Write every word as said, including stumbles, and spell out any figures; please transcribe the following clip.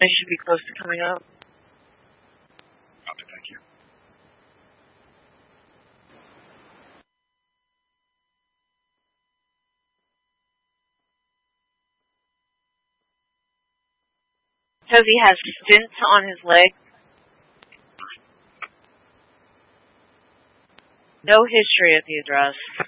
I should be close to coming up. Copy, thank you. Toby has stints on his leg. No history at the address.